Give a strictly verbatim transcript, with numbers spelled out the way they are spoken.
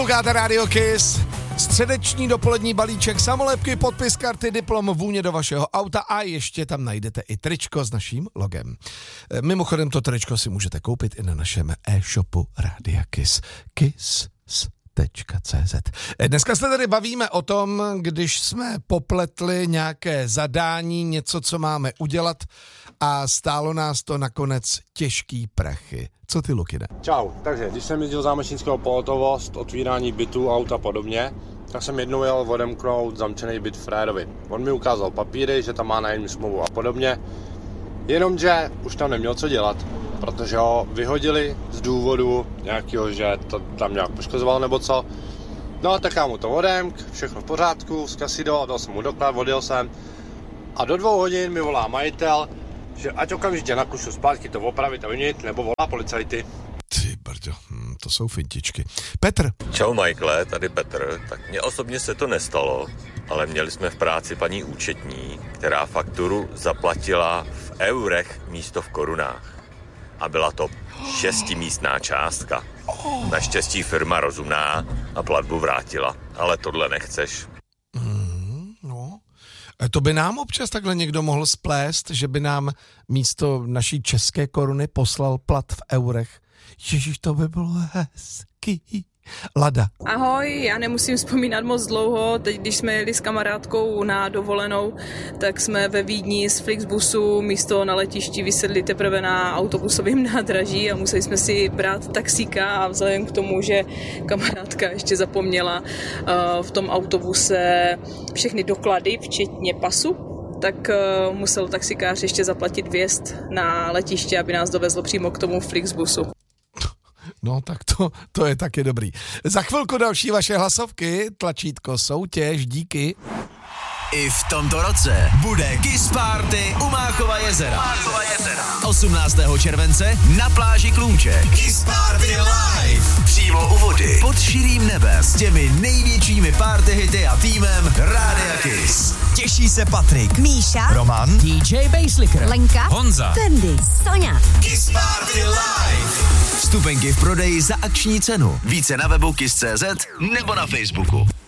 Posloucháte Radio Kiss, středeční dopolední balíček, samolepky, podpis karty, diplom, vůně do vašeho auta a ještě tam najdete i tričko s naším logem. Mimochodem to tričko si můžete koupit i na našem e-shopu Radia Kiss. Kiss tečka cé zet. Dneska se tady bavíme o tom, když jsme popletli nějaké zadání, něco, co máme udělat a stálo nás to nakonec těžký prachy. Co ty, Lukine? Čau, takže když jsem jezdil zámečnickou pohotovost, otvírání bytů, aut a podobně, tak jsem jednou jel odemknout zamčený byt Frédovi. On mi ukázal papíry, že tam má nájemní smlouvu a podobně, jenomže už tam neměl co dělat, protože ho vyhodili z důvodu nějakého, že to tam nějak poškozoval nebo co. No tak já mu to odemk, všechno v pořádku, zkasido, dal jsem mu doklad, odjel jsem a do dvou hodin mi volá majitel, že ať okamžitě nakluču zpátky to opravit a vyměnit, nebo volá policajty. Ty brďo, hm, to jsou fintičky. Petr. Čau Michaele, tady Petr. Tak mně osobně se to nestalo, ale měli jsme v práci paní účetní, která fakturu zaplatila v eurech místo v korunách. A byla to šestimístná částka. Naštěstí firma rozumná a platbu vrátila, ale tohle nechceš. Mm, no. To by nám občas takhle někdo mohl splést, že by nám místo naší české koruny poslal plat v eurech. Ježiš, to by bylo hezký. Lada. Ahoj, já nemusím vzpomínat moc dlouho. Teď, když jsme jeli s kamarádkou na dovolenou, tak jsme ve Vídni z Flixbusu místo na letišti vysedli teprve na autobusovém nádraží a museli jsme si brát taxíka a vzhledem k tomu, že kamarádka ještě zapomněla uh, v tom autobuse všechny doklady, včetně pasu, tak uh, musel taxikář ještě zaplatit vjezd na letiště, aby nás dovezlo přímo k tomu Flixbusu. No tak to, to je taky dobrý. Za chvilku další vaše hlasovky, tlačítko soutěž, díky. I v tomto roce bude Kiss Party u Máchova jezera. osmnáctého července na pláži Klůmče. Kiss Party live. Přímo u vody. Pod širým nebem s těmi největšími party hity a týmem Rádia Kiss. Těší se Patrik, Míša, Roman, dý džej Basslicker, Lenka, Honza, Fendi, Soňa. Kiss Party live. Vstupenky v prodeji za akční cenu. Více na webu kiss tečka cé zet nebo na Facebooku.